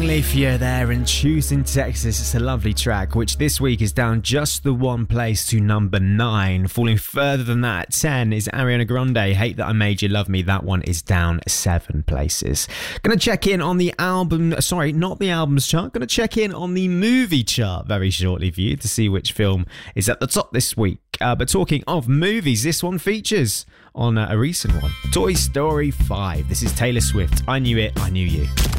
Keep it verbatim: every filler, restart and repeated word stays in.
Springleaf, you're there, and Choosing Texas. It's a lovely track, which this week is down just the one place to number nine. Falling further than that, ten is Ariana Grande, Hate That I Made You Love Me. That one is down seven places. Gonna check in on the album, sorry, not the albums chart. Gonna check in on the movie chart very shortly for you to see which film is at the top this week. Uh, but talking of movies, this one features on uh, a recent one, Toy Story five. This is Taylor Swift. I Knew It, I Knew You.